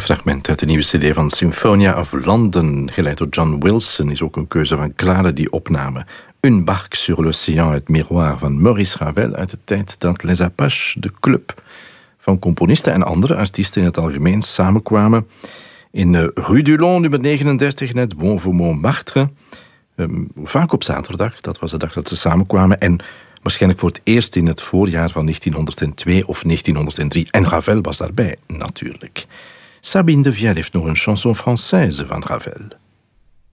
fragment uit de nieuwe cd van Symphonia of London, geleid door John Wilson, is ook een keuze van Clara, die opname. Une barque sur l'océan, het miroir van Maurice Ravel uit de tijd dat Les Apaches, de club van componisten en andere artiesten in het algemeen, samenkwamen in Rue du Long, nummer 39, net boven Montmartre. Vaak op zaterdag, dat was de dag dat ze samenkwamen. En waarschijnlijk voor het eerst in het voorjaar van 1902 of 1903. En Ravel was daarbij, natuurlijk. Sabine de Vielle heeft nog een chanson française van Ravel.